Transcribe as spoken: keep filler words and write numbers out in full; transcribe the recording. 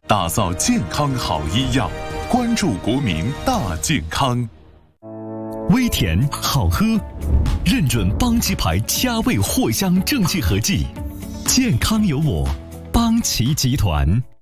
打造健康好医药，关注国民大健康。 微甜好喝，认准邦吉牌佳味藿香正气合剂，健康有我，邦奇集团。